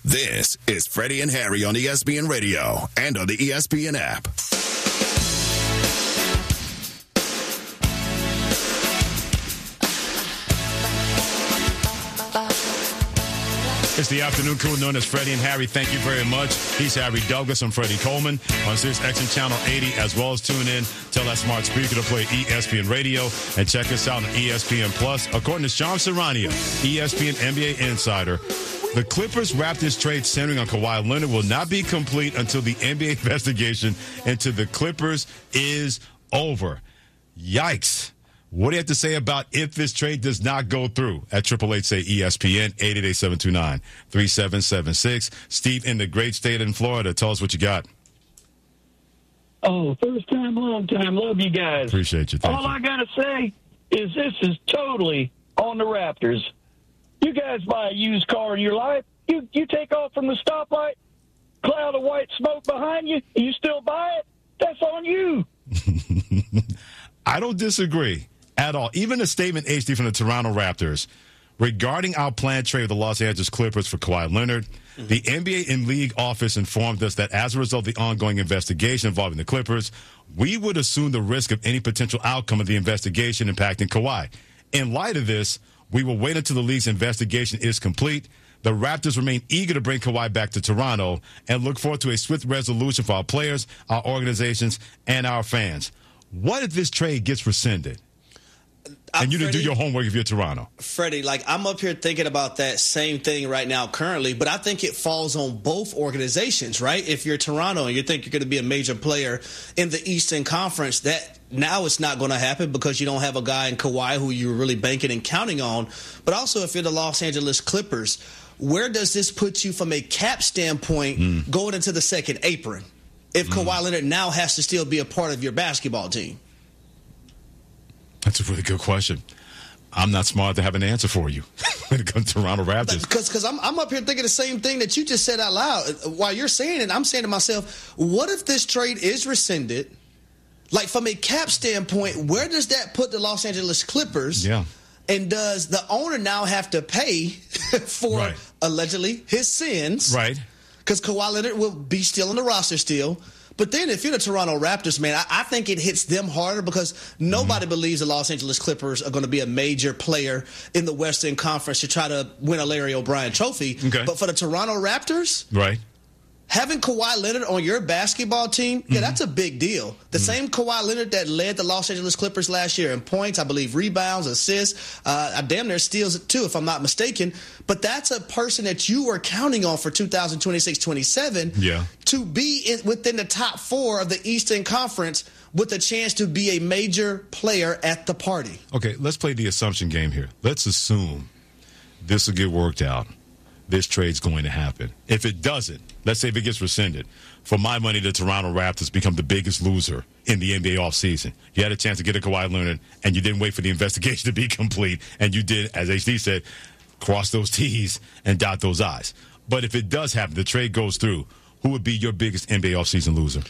This is Freddie and Harry on ESPN Radio and on the ESPN app. It's the afternoon crew known as Freddie and Harry. Thank you very much. He's Harry Douglas. I'm Freddie Coleman on SiriusXM Channel 80, as well as tune in. Tell that smart speaker to play ESPN Radio and check us out on ESPN Plus. According to Sean Serrania, ESPN NBA Insider, the Clippers-Raptors trade centering on Kawhi Leonard will not be complete until the NBA investigation into the Clippers is over. Yikes. What do you have to say about if this trade does not go through? At 888-SAY-ESPN, 888-729-3776. Steve in the great state in Florida. Tell us what you got. Oh, first time, long time. Love you guys. Appreciate you. All I got to say is this is totally on the Raptors. You guys buy a used car in your life, you take off from the stoplight, cloud of white smoke behind you, and you still buy it, that's on you. I don't disagree at all. Even a statement, HD, from the Toronto Raptors regarding our planned trade with the Los Angeles Clippers for Kawhi Leonard. The NBA and league office informed us that as a result of the ongoing investigation involving the Clippers, we would assume the risk of any potential outcome of the investigation impacting Kawhi. In light of this, we will wait until the league's investigation is complete. The Raptors remain eager to bring Kawhi back to Toronto and look forward to a swift resolution for our players, our organizations, and our fans. What if this trade gets rescinded? And you didn't do your homework if you're Toronto. Freddie, I'm up here thinking about that same thing right now currently, but I think it falls on both organizations, right? If you're Toronto and you think you're going to be a major player in the Eastern Conference, that now it's not going to happen because you don't have a guy in Kawhi who you're really banking and counting on. But also if you're the Los Angeles Clippers, where does this put you from a cap standpoint going into the second apron if Kawhi Leonard now has to still be a part of your basketball team? That's a really good question. I'm not smart to have an answer for you when it comes to Toronto Raptors. Because I'm up here thinking the same thing that you just said out loud. While you're saying it, I'm saying to myself, what if this trade is rescinded? Like, from a cap standpoint, where does that put the Los Angeles Clippers? Yeah. And does the owner now have to pay for, allegedly, his sins? Right. Because Kawhi Leonard will be still on the roster still. But then if you're the Toronto Raptors, man, I think it hits them harder because nobody believes the Los Angeles Clippers are going to be a major player in the Western Conference to try to win a Larry O'Brien trophy. Okay. But for the Toronto Raptors, right, having Kawhi Leonard on your basketball team, that's a big deal. The same Kawhi Leonard that led the Los Angeles Clippers last year in points, I believe, rebounds, assists, damn near steals it too, if I'm not mistaken. But that's a person that you were counting on for 2026-27 to be within the top four of the Eastern Conference with a chance to be a major player at the party. Okay, let's play the assumption game here. Let's assume this will get worked out. This trade's going to happen. If it doesn't, let's say if it gets rescinded, for my money, the Toronto Raptors become the biggest loser in the NBA offseason. You had a chance to get a Kawhi Leonard, and you didn't wait for the investigation to be complete, and you did, as HD said, cross those T's and dot those I's. But if it does happen, the trade goes through, who would be your biggest NBA offseason loser?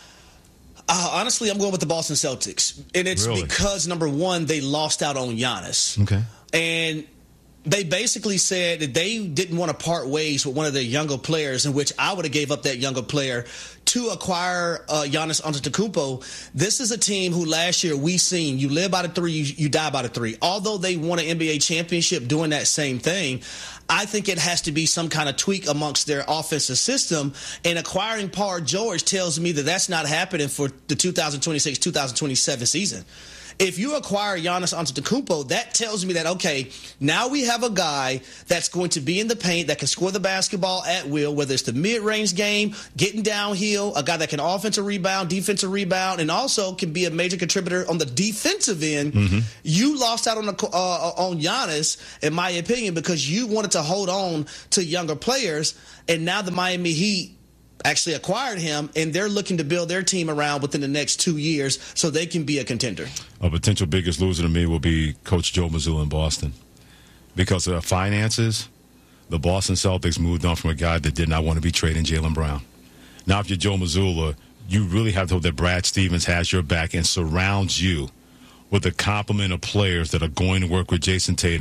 Honestly, I'm going with the Boston Celtics. And it's because, number one, they lost out on Giannis. Okay. And they basically said that they didn't want to part ways with one of their younger players, in which I would have gave up that younger player to acquire Giannis Antetokounmpo. This is a team who last year we seen you live by the three, you die by the three. Although they won an NBA championship doing that same thing, I think it has to be some kind of tweak amongst their offensive system. And acquiring Paul George tells me that that's not happening for the 2026-2027 season. If you acquire Giannis Antetokounmpo, that tells me that, okay, now we have a guy that's going to be in the paint, that can score the basketball at will, whether it's the mid-range game, getting downhill, a guy that can offensive rebound, defensive rebound, and also can be a major contributor on the defensive end. You lost out on Giannis, in my opinion, because you wanted to hold on to younger players, and now the Miami Heat actually acquired him, and they're looking to build their team around within the next 2 years so they can be a contender. A potential biggest loser to me will be Coach Joe Mazzulla in Boston. Because of finances, the Boston Celtics moved on from a guy that did not want to be trading Jaylen Brown. Now, if you're Joe Mazzulla, you really have to hope that Brad Stevens has your back and surrounds you with a complement of players that are going to work with Jason Tatum,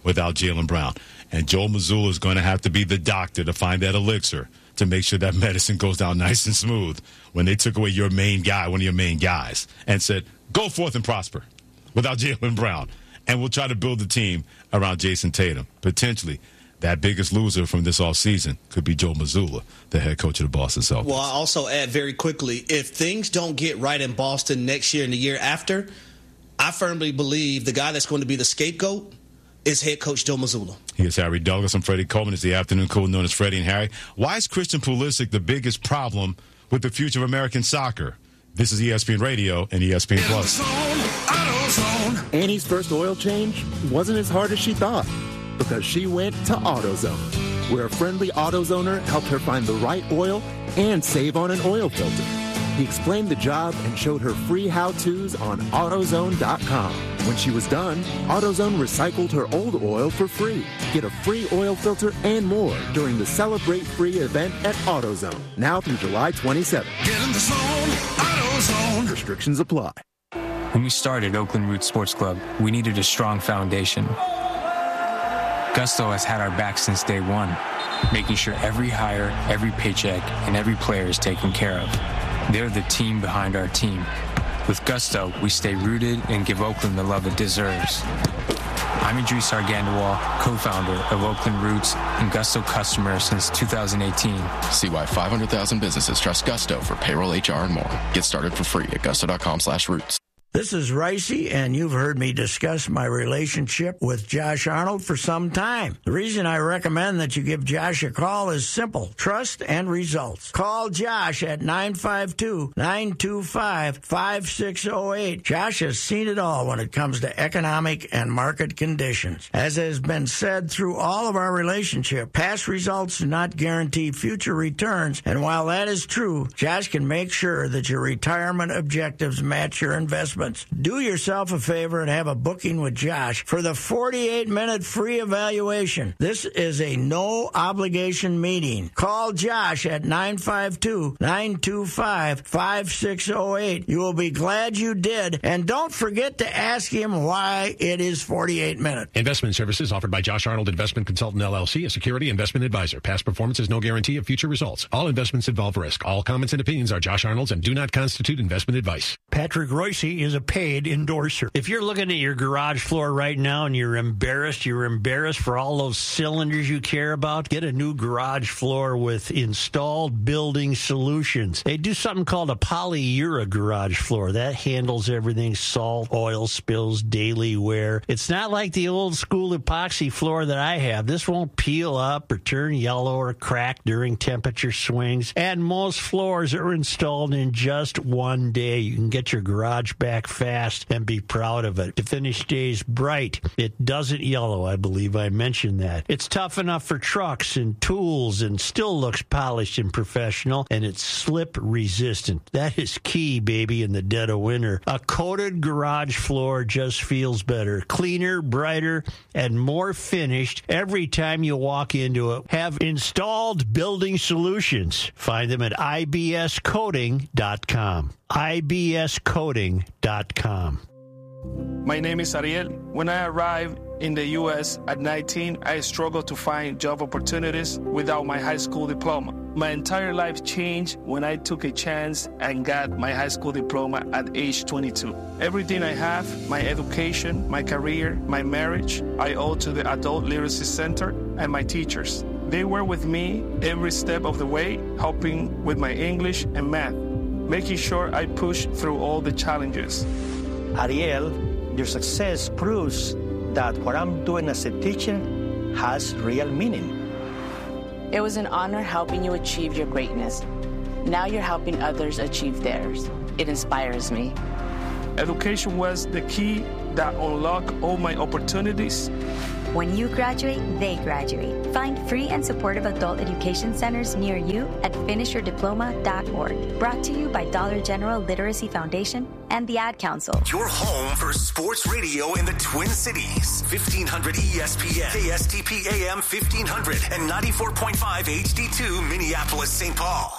without Jaylen Brown. And Joe Mazzulla is going to have to be the doctor to find that elixir to make sure that medicine goes down nice and smooth when they took away your main guy, one of your main guys, and said, go forth and prosper without Jaylen Brown. And we'll try to build the team around Jason Tatum. Potentially, that biggest loser from this offseason could be Joe Mazzulla, the head coach of the Boston Celtics. Well, I also add very quickly, if things don't get right in Boston next year and the year after, I firmly believe the guy that's going to be the scapegoat is head coach Joe Mazzulla. Here's Harry Douglas. I'm Freddie Coleman. It's the afternoon crew known as Freddie and Harry. Why is Christian Pulisic the biggest problem with the future of American soccer? This is ESPN Radio and ESPN Plus. Annie's first oil change wasn't as hard as she thought because she went to AutoZone, where a friendly AutoZoner helped her find the right oil and save on an oil filter. He explained the job and showed her free how-tos on AutoZone.com. When she was done, AutoZone recycled her old oil for free. Get a free oil filter and more during the Celebrate Free event at AutoZone, now through July 27th. Get in the zone, AutoZone. Restrictions apply. When we started Oakland Roots Sports Club, we needed a strong foundation. Gusto has had our back since day one, making sure every hire, every paycheck, and every player is taken care of. They're the team behind our team. With Gusto, we stay rooted and give Oakland the love it deserves. I'm Idris Argandawal, co-founder of Oakland Roots and Gusto customer since 2018. See why 500,000 businesses trust Gusto for payroll, HR, and more. Get started for free at gusto.com/roots. This is Ricey, and you've heard me discuss my relationship with Josh Arnold for some time. The reason I recommend that you give Josh a call is simple: trust and results. Call Josh at 952-925-5608. Josh has seen it all when it comes to economic and market conditions. As has been said through all of our relationship, past results do not guarantee future returns, and while that is true, Josh can make sure that your retirement objectives match your investment. Do yourself a favor and have a booking with Josh for the 48-minute free evaluation. This is a no-obligation meeting. Call Josh at 952-925-5608. You will be glad you did, and don't forget to ask him why it is 48 minutes. Investment services offered by Josh Arnold Investment Consultant, LLC, a security investment advisor. Past performance is no guarantee of future results. All investments involve risk. All comments and opinions are Josh Arnold's and do not constitute investment advice. Patrick Royce is a paid endorser. If you're looking at your garage floor right now and you're embarrassed for all those cylinders you care about, get a new garage floor with Installed Building Solutions. They do something called a polyura garage floor. That handles everything: salt, oil spills, daily wear. It's not like the old school epoxy floor that I have. This won't peel up or turn yellow or crack during temperature swings. And most floors are installed in just one day. You can get your garage back fast and be proud of it. The finish stays bright. It doesn't yellow. I believe I mentioned that. It's tough enough for trucks and tools and still looks polished and professional, and it's slip resistant. That is key, baby, in the dead of winter. A coated garage floor just feels better, cleaner, brighter, and more finished every time you walk into it. Have Installed Building Solutions. Find them at ibscoating.com. ibscoating.com. My name is Ariel. When I arrived in the U.S. at 19, I struggled to find job opportunities without my high school diploma. My entire life changed when I took a chance and got my high school diploma at age 22. Everything I have, my education, my career, my marriage, I owe to the Adult Literacy Center and my teachers. They were with me every step of the way, helping with my English and math, making sure I pushed through all the challenges. Ariel, your success proves that what I'm doing as a teacher has real meaning. It was an honor helping you achieve your greatness. Now you're helping others achieve theirs. It inspires me. Education was the key that unlocked all my opportunities. When you graduate, they graduate. Find free and supportive adult education centers near you at finishyourdiploma.org. Brought to you by Dollar General Literacy Foundation and the Ad Council. Your home for sports radio in the Twin Cities. 1500 ESPN, KSTP AM 1500, and 94.5 HD2 Minneapolis, St. Paul.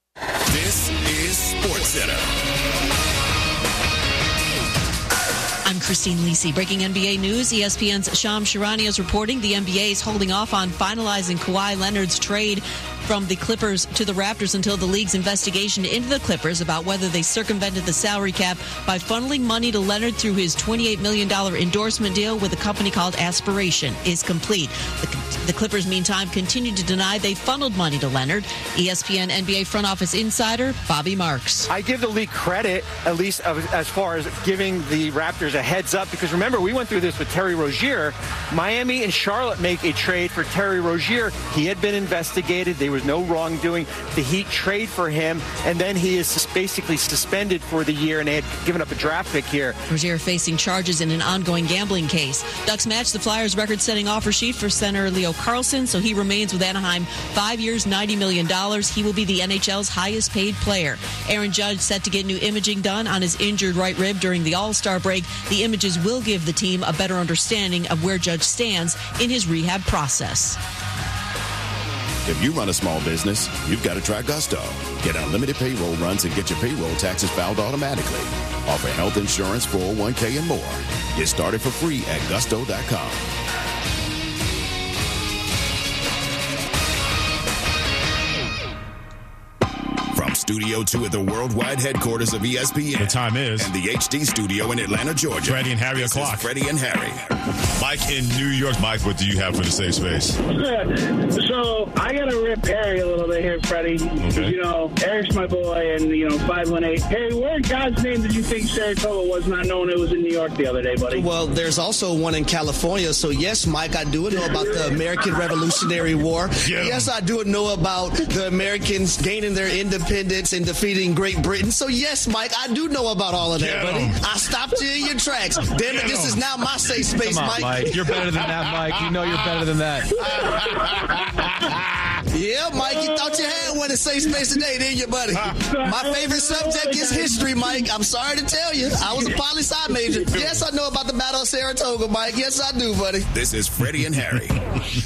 This is SportsCenter. I'm I'm Christine Lisi. Breaking NBA news, ESPN's Shams Charania is reporting the NBA is holding off on finalizing Kawhi Leonard's trade from the Clippers to the Raptors until the league's investigation into the Clippers about whether they circumvented the salary cap by funneling money to Leonard through his $28 million endorsement deal with a company called Aspiration is complete. The Clippers, meantime, continue to deny they funneled money to Leonard. ESPN NBA front office insider Bobby Marks. I give the league credit, at least as far as giving the Raptors a heads up, because remember, we went through this with Terry Rozier. Miami and Charlotte make a trade for Terry Rozier. He had been investigated. There was no wrongdoing. The Heat trade for him, and then he is basically suspended for the year, and they had given up a draft pick here. Rozier facing charges in an ongoing gambling case. Ducks match the Flyers' record-setting offer sheet for center Leo Carlson, so he remains with Anaheim 5 years, $90 million. He will be the NHL's highest-paid player. Aaron Judge set to get new imaging done on his injured right rib during the All-Star break. The images will give the team a better understanding of where Judge stands in his rehab process. If you run a small business, you've got to try Gusto. Get unlimited payroll runs and get your payroll taxes filed automatically. Offer health insurance, 401k, and more. Get started for free at gusto.com. From Studio 2 at the worldwide headquarters of ESPN. The time is. And the HD studio in Atlanta, Georgia. Freddie and Harry this o'clock. Is Freddie and Harry. Mike in New York. Mike, what do you have for the safe space? So I got to rip Harry a little bit here, Freddie. Okay. You know, Eric's my boy, and, 518. Harry, where in God's name did you think Saratoga was, not knowing it was in New York the other day, buddy? Well, there's also one in California. So, yes, Mike, I do know about the American Revolutionary War. Yes, I do know about the Americans gaining their independence and defeating Great Britain. So, yes, Mike, I do know about all of that, buddy. I stopped you in your tracks. Damn it, this is now my safe space, Come on, Mike. You're better than that, Mike. You know you're better than that. Yeah, Mike, you thought you had one in safe space today, didn't you, buddy? My favorite subject is history, Mike. I'm sorry to tell you. I was a poli-sci major. Yes, I know about the Battle of Saratoga, Mike. Yes, I do, buddy. This is Freddie and Harry.